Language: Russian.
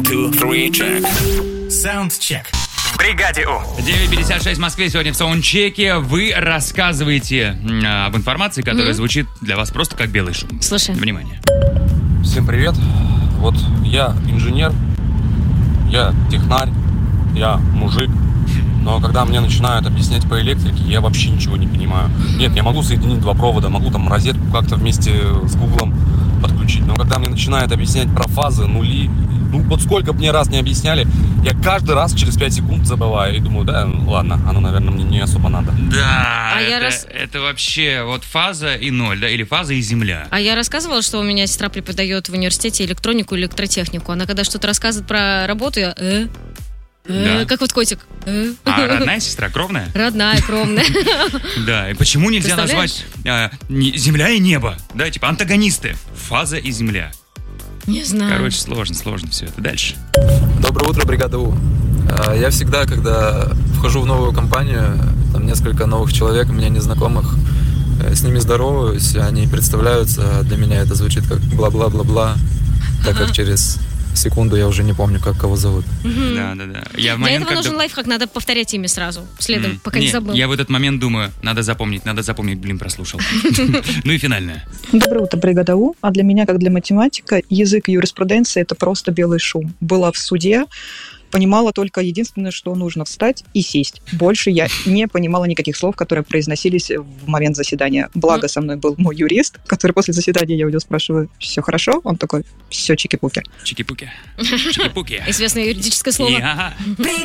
Саундчек. В бригаде У. 9:56 в Москве. Сегодня в саундчеке вы рассказываете об информации, которая звучит для вас просто как белый шум. Слушай. Внимание. Всем привет. Вот я инженер, я технарь, я мужик. Но когда мне начинают объяснять по электрике, я вообще ничего не понимаю. Нет, я могу соединить два провода, могу там розетку как-то вместе с гуглом подключить. Но когда мне начинают объяснять про фазы, нули, вот сколько бы мне раз не объясняли, я каждый раз через 5 секунд забываю и думаю, да, ладно, оно, наверное, мне не особо надо. Да, это вообще вот фаза и ноль, да, или фаза и земля. А я рассказывала, что у меня сестра преподает в университете электронику, электротехнику. Она когда что-то рассказывает про работу, я... Да. Как вот котик. А родная сестра, кровная? Родная, кровная. Да, и почему нельзя назвать земля и небо? Да, типа антагонисты. Фаза и земля. Не знаю. Короче, сложно все это. Дальше. Доброе утро, бригада У. Я всегда, когда вхожу в новую компанию, там несколько новых человек, у меня незнакомых, с ними здороваюсь, они представляются, для меня это звучит как бла-бла-бла-бла, так как через секунду я уже не помню, как кого зовут. Да. Для этого нужен лайфхак, надо повторять имя сразу, следом, пока не забыл. Я в этот момент думаю, надо запомнить, прослушал. Ну и финальное. Доброе утро, бригада У. А для меня, как для математика, язык юриспруденции – это просто белый шум. Была в суде, понимала только единственное, что нужно встать и сесть. Больше я не понимала никаких слов, которые произносились в момент заседания. Благо со мной был мой юрист, который после заседания, я у него спрашиваю, все хорошо? Он такой, все чики-пуки. Чики-пуки. Известное юридическое слово.